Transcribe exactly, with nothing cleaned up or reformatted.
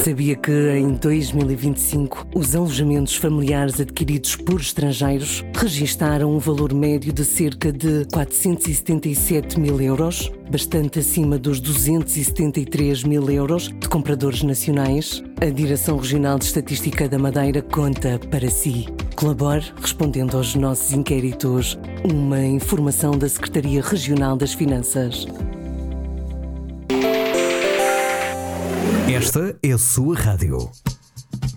Sabia que em dois mil e vinte e cinco os alojamentos familiares adquiridos por estrangeiros registaram um valor médio de cerca de quatrocentos e setenta e sete mil euros, bastante acima dos duzentos e setenta e três mil euros de compradores nacionais? A Direção Regional de Estatística da Madeira conta para si. Colabore respondendo aos nossos inquéritos. Uma informação da Secretaria Regional das Finanças. Esta é a sua rádio.